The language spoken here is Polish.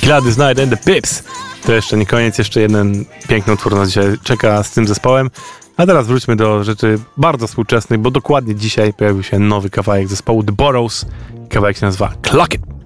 Gladys Knight and the Pips. To jeszcze nie koniec, jeszcze jeden piękny utwór nas dzisiaj czeka z tym zespołem. A teraz wróćmy do rzeczy bardzo współczesnych, bo dokładnie dzisiaj pojawił się nowy kawałek zespołu The Burrows. Kawałek się nazywa Clock It.